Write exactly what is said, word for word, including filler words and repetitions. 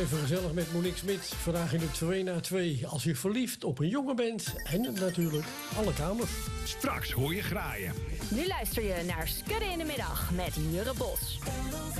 Even gezellig met Monique Smit. Vandaag in de twee na twee. Als je verliefd op een jongen bent. En natuurlijk alle kamers. Straks hoor je graaien. Nu luister je naar Skudden in de Middag met Jurre Bos.